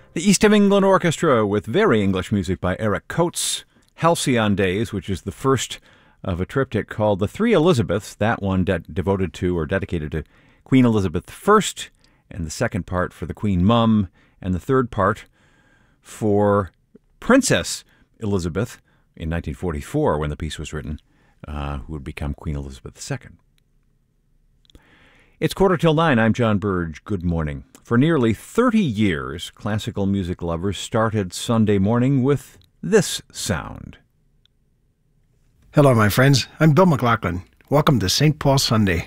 The East of England Orchestra with very English music by Eric Coates. Halcyon Days, which is the first of a triptych called The Three Elizabeths, that one devoted to or dedicated to Queen Elizabeth I, and the second part for the Queen Mum, and the third part for Princess Elizabeth in 1944 when the piece was written, who would become Queen Elizabeth II. It's 9:15. I'm John Burge. Good morning. For nearly 30 years, classical music lovers started Sunday morning with this sound. Hello, my friends. I'm Bill McLaughlin. Welcome to St. Paul Sunday.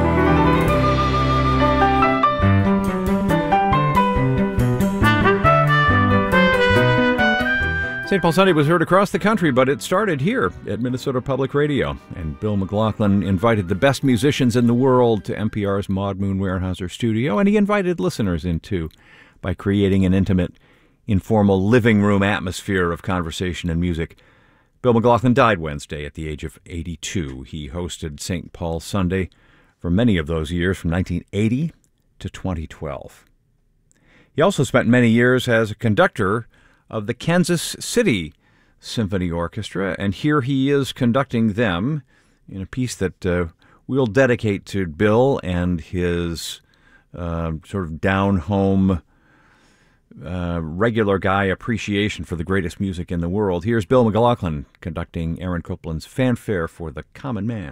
St. Paul Sunday was heard across the country, but it started here at Minnesota Public Radio. And Bill McLaughlin invited the best musicians in the world to NPR's Maud Moon Weyerhaeuser studio, and he invited listeners in too by creating an intimate, informal living room atmosphere of conversation and music. Bill McLaughlin died Wednesday at the age of 82. He hosted St. Paul Sunday for many of those years, from 1980 to 2012. He also spent many years as a conductor of the Kansas City Symphony Orchestra, and here he is conducting them in a piece that we'll dedicate to Bill and his sort of down-home, regular guy appreciation for the greatest music in the world. Here's Bill McLaughlin conducting Aaron Copland's Fanfare for the Common Man.